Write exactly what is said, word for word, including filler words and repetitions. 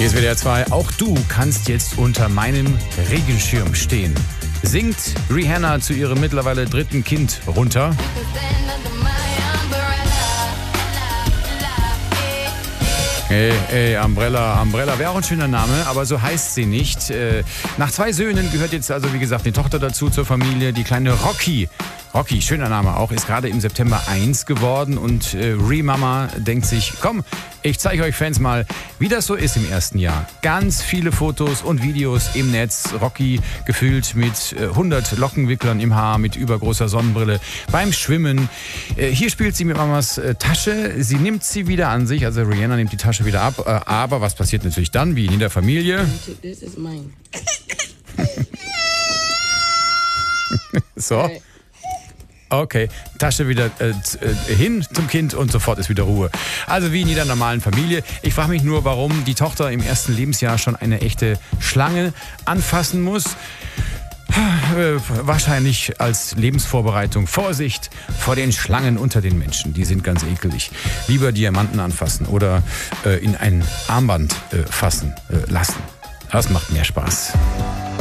Hier ist W D R zwei. Auch du kannst jetzt unter meinem Regenschirm stehen. Singt Rihanna zu ihrem mittlerweile dritten Kind runter. Ey, ey, Umbrella, Umbrella wäre auch ein schöner Name, aber so heißt sie nicht. Äh, nach zwei Söhnen gehört jetzt also, wie gesagt, die Tochter dazu zur Familie, die kleine Rocky. Rocky, schöner Name auch, ist gerade im September eins geworden und äh, Ri-Mama denkt sich, komm, ich zeige euch Fans mal, wie das so ist im ersten Jahr. Ganz viele Fotos und Videos im Netz. Rocky gefüllt mit äh, hundert Lockenwicklern im Haar, mit übergroßer Sonnenbrille, beim Schwimmen. Äh, hier spielt sie mit Mamas äh, Tasche. Sie nimmt sie wieder an sich, also Rihanna nimmt die Tasche wieder ab. Äh, aber was passiert natürlich dann, wie in jeder Familie? So. Okay, Tasche wieder äh, hin zum Kind und sofort ist wieder Ruhe. Also wie in jeder normalen Familie. Ich frage mich nur, warum die Tochter im ersten Lebensjahr schon eine echte Schlange anfassen muss. Äh, wahrscheinlich als Lebensvorbereitung. Vorsicht vor den Schlangen unter den Menschen. Die sind ganz ekelig. Lieber Diamanten anfassen oder äh, in ein Armband äh, fassen äh, lassen. Das macht mehr Spaß.